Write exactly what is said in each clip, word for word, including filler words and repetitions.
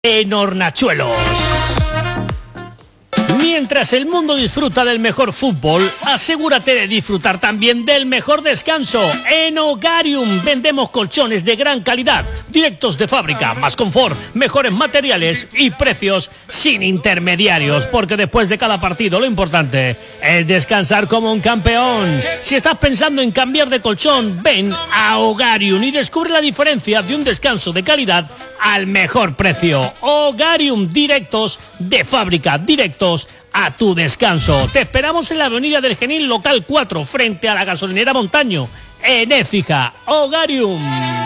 en Hornachuelos. Mientras el mundo disfruta del mejor fútbol, asegúrate de disfrutar también del mejor descanso. En Hogarium vendemos colchones de gran calidad, directos de fábrica, más confort, mejores materiales y precios sin intermediarios, porque después de cada partido lo importante es descansar como un campeón. Si estás pensando en cambiar de colchón, ven a Hogarium y descubre la diferencia de un descanso de calidad al mejor precio. Hogarium, directos de fábrica, directos a tu descanso. Te esperamos en la avenida del Genil, local cuatro, frente a la gasolinera Montaño, en Écija. Hogarium.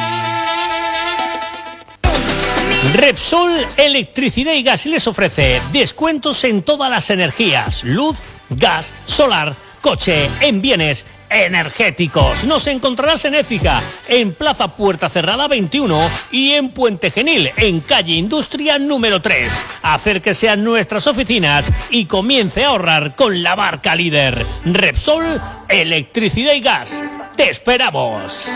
Repsol Electricidad y Gas les ofrece descuentos en todas las energías: luz, gas, solar, coche, en bienes energéticos. Nos encontrarás en Écija, en Plaza Puerta Cerrada veintiuno, y en Puente Genil, en calle Industria número tres. Acérquese a nuestras oficinas y comience a ahorrar con la marca líder Repsol Electricidad y Gas. ¡Te esperamos!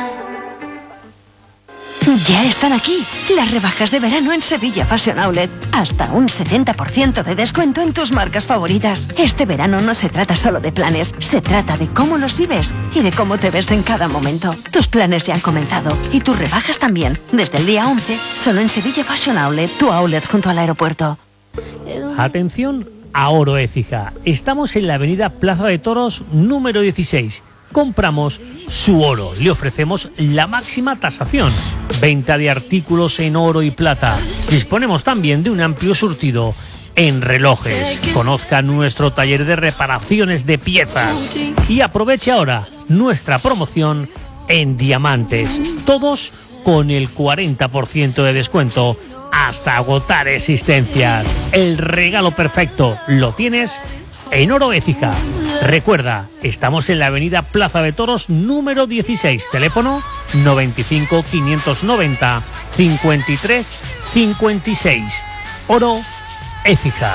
Ya están aquí las rebajas de verano en Sevilla Fashion Outlet. Hasta un setenta por ciento de descuento en tus marcas favoritas. Este verano no se trata solo de planes, se trata de cómo los vives y de cómo te ves en cada momento. Tus planes ya han comenzado y tus rebajas también. Desde el día once, solo en Sevilla Fashion Outlet, tu outlet junto al aeropuerto. Atención a Oro Écija. Estamos en la avenida Plaza de Toros número dieciséis. Compramos su oro, le ofrecemos la máxima tasación. Venta de artículos en oro y plata. Disponemos también de un amplio surtido en relojes. Conozca nuestro taller de reparaciones de piezas y aproveche ahora nuestra promoción en diamantes, todos con el cuarenta por ciento de descuento hasta agotar existencias. El regalo perfecto lo tienes en Oro Écija. Recuerda, estamos en la avenida Plaza de Toros número dieciséis, teléfono noventa y cinco, quinientos noventa, cincuenta y tres cincuenta y seis. Oro Écija.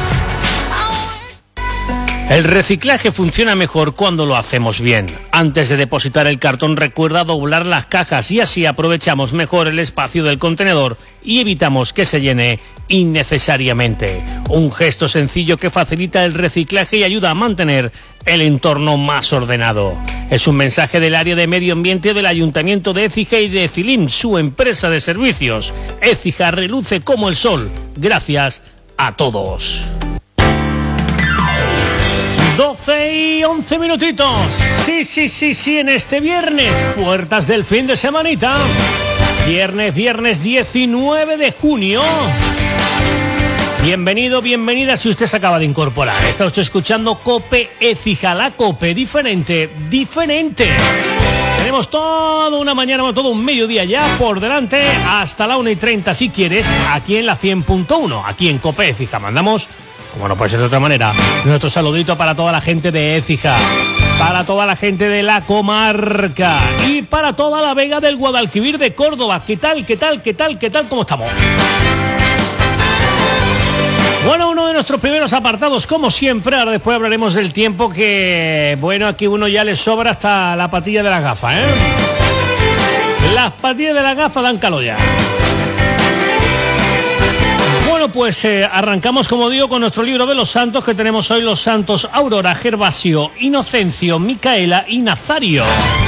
El reciclaje funciona mejor cuando lo hacemos bien. Antes de depositar el cartón, recuerda doblar las cajas y así aprovechamos mejor el espacio del contenedor y evitamos que se llene innecesariamente. Un gesto sencillo que facilita el reciclaje y ayuda a mantener el entorno más ordenado. Es un mensaje del área de medio ambiente del Ayuntamiento de Écija y de Cilim, su empresa de servicios. Écija reluce como el sol. Gracias a todos. doce y once minutitos. Sí, sí, sí, sí, en este viernes, puertas del fin de semanita. Viernes, viernes diecinueve de junio. Bienvenido, bienvenida si usted se acaba de incorporar. Está usted escuchando COPE Écija, la COPE diferente, diferente. Tenemos toda una mañana, todo un mediodía ya por delante, hasta la una y treinta si quieres, aquí en la cien punto uno, aquí en COPE Écija. Mandamos, como no puede ser de otra manera, nuestro saludito para toda la gente de Écija, para toda la gente de la comarca y para toda la Vega del Guadalquivir de Córdoba. ¿Qué tal, qué tal, qué tal, qué tal, cómo estamos? Bueno, uno de nuestros primeros apartados, como siempre. Ahora después hablaremos del tiempo, que, bueno, aquí uno ya le sobra hasta la patilla de las gafas, ¿eh? Las patillas de las gafas dan calor ya. Bueno, pues eh, arrancamos, como digo, con nuestro libro de los santos, que tenemos hoy los santos Aurora, Gervasio, Inocencio, Micaela y Nazario.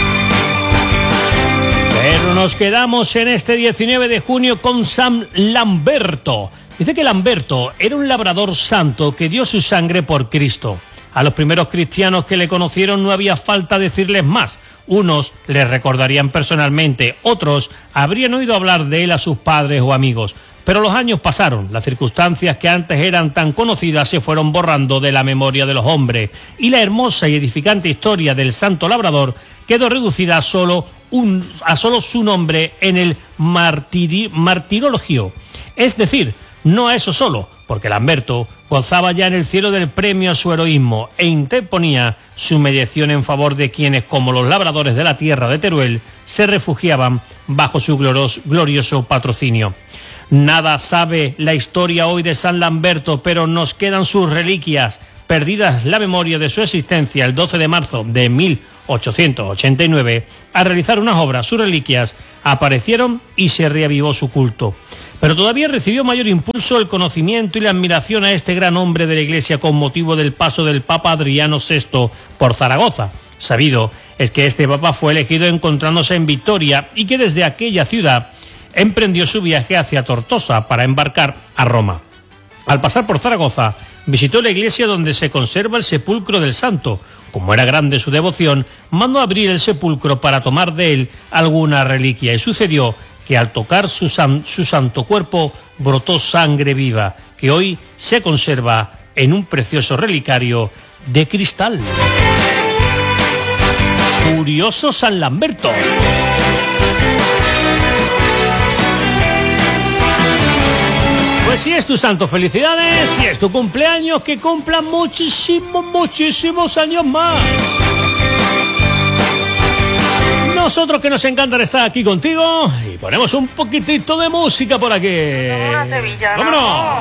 Pero nos quedamos en este diecinueve de junio con San Lamberto. Dice que Lamberto era un labrador santo que dio su sangre por Cristo. A los primeros cristianos que le conocieron no había falta decirles más. Unos les recordarían personalmente, otros habrían oído hablar de él a sus padres o amigos. Pero los años pasaron, las circunstancias que antes eran tan conocidas se fueron borrando de la memoria de los hombres, y la hermosa y edificante historia del santo labrador quedó reducida a solo, un, a solo su nombre en el martiri, martirologio. Es decir, no a eso solo, porque Lamberto gozaba ya en el cielo del premio a su heroísmo e interponía su mediación en favor de quienes, como los labradores de la tierra de Teruel, se refugiaban bajo su glorioso patrocinio. Nada sabe la historia hoy de San Lamberto, pero nos quedan sus reliquias, perdidas la memoria de su existencia el doce de marzo de mil ochocientos ochenta y nueve. Al realizar unas obras, sus reliquias aparecieron y se reavivó su culto. Pero todavía recibió mayor impulso el conocimiento y la admiración a este gran hombre de la Iglesia con motivo del paso del Papa Adriano sexto por Zaragoza. Sabido es que este Papa fue elegido encontrándose en Vitoria y que desde aquella ciudad emprendió su viaje hacia Tortosa para embarcar a Roma. Al pasar por Zaragoza, visitó la iglesia donde se conserva el sepulcro del santo. Como era grande su devoción, mandó abrir el sepulcro para tomar de él alguna reliquia y sucedió que al tocar su, san, su santo cuerpo brotó sangre viva, que hoy se conserva en un precioso relicario de cristal. Curioso San Lamberto. Pues si es tu santo, felicidades. Si es tu cumpleaños, que cumplan muchísimos, muchísimos años más. Nosotros que nos encanta estar aquí contigo y ponemos un poquitito de música por aquí. Una Sevilla, ¡vámonos!